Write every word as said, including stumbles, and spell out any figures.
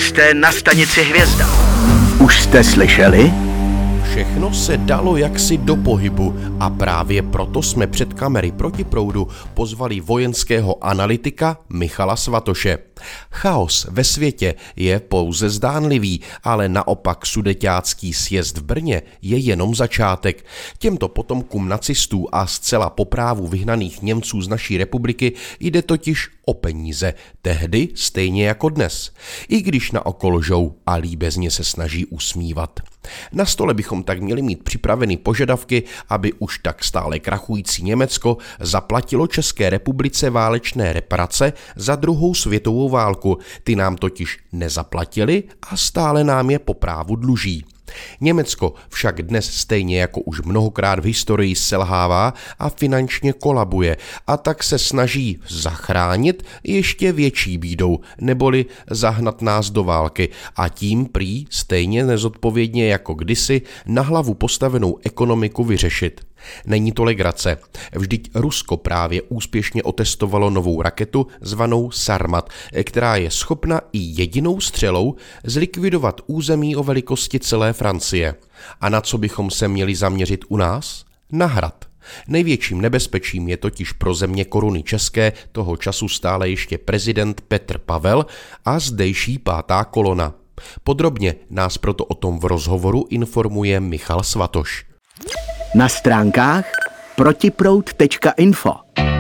Jste na stanici Hvězda. Už jste slyšeli? Všechno se dalo jaksi do pohybu a právě proto jsme před kamery Proti proudu pozvali vojenského analytika Michala Svatoše. Chaos ve světě je pouze zdánlivý, ale naopak sudeťácký sjezd v Brně je jenom začátek. Těmto potomkům nacistů a zcela po právu vyhnaných Němců z naší republiky jde totiž o peníze, tehdy stejně jako dnes. I když naoko lžou a líbezně se snaží usmívat. Na stole bychom tak měli mít připraveny požadavky, aby už tak stále krachující Německo zaplatilo České republice válečné reparace za druhou světovou válku. Ty nám totiž nezaplatili a stále nám je po právu dluží. Německo však dnes stejně jako už mnohokrát v historii selhává a finančně kolabuje a tak se snaží zachránit ještě větší bídou, neboli zahnat nás do války a tím prý stejně nezodpovědně jako kdysi na hlavu postavenou ekonomiku vyřešit. Není to legrace. Vždyť Rusko právě úspěšně otestovalo novou raketu zvanou Sarmat, která je schopna i jedinou střelou zlikvidovat území o velikosti celé Francie. A na co bychom se měli zaměřit u nás? Na hrad. Největším nebezpečím je totiž pro země koruny české toho času stále ještě prezident Petr Pavel a zdejší pátá kolona. Podrobně nás proto o tom v rozhovoru informuje Michal Svatoš. Na stránkách protiproud tečka info.